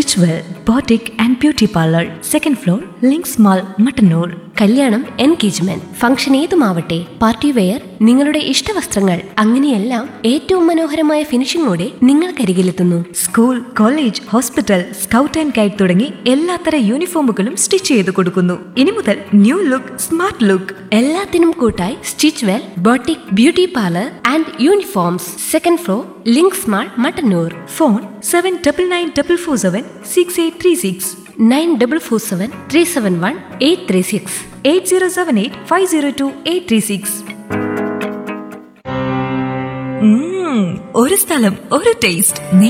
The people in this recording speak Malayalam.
Stitch well boutique and beauty parlour, second floor, links mall, Mattannur. കല്യാണം, എൻഗേജ്മെന്റ്, ഫംഗ്ഷൻ ഏതുമാവട്ടെ, പാർട്ടി വെയർ, നിങ്ങളുടെ ഇഷ്ടവസ്ത്രങ്ങൾ, അങ്ങനെയെല്ലാം ഏറ്റവും മനോഹരമായ ഫിനിഷിംഗോടെ നിങ്ങൾക്കരികിലെത്തുന്നു. School, college, hospital, scout and guide തുടങ്ങി എല്ലാത്തര യൂണിഫോമുകളും സ്റ്റിച്ച് ചെയ്ത് കൊടുക്കുന്നു. ഇനി മുതൽ ന്യൂ ലുക്ക്, സ്മാർട്ട് ലുക്ക്. എല്ലാത്തിനും കൂട്ടായി stitch well boutique beauty parlour and uniforms, second floor, links mall, Mattannur. Phone 7999476836. 9447371836. 8078502836. ഒരു സ്ഥലം, ഒരു ടേസ്റ്റ്.